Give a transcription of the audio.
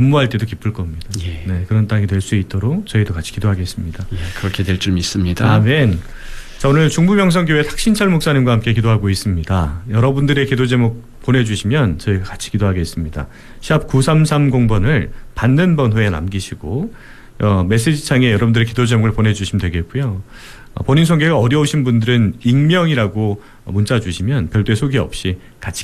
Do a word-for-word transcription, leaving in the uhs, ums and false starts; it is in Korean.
근무할 때도 기쁠 겁니다. 예. 네, 그런 땅이 될 수 있도록 저희도 같이 기도하겠습니다. 예, 그렇게 될 줄 믿습니다. 아멘. 자, 오늘 중부명성교회 탁신철 목사님과 함께 기도하고 있습니다. 여러분들의 기도 제목 보내주시면 저희가 같이 기도하겠습니다. 샵 구삼삼공 번을 받는 번호에 남기시고 어, 메시지창에 여러분들의 기도 제목을 보내주시면 되겠고요. 어, 본인 소개가 어려우신 분들은 익명이라고 문자 주시면 별도의 소개 없이 같이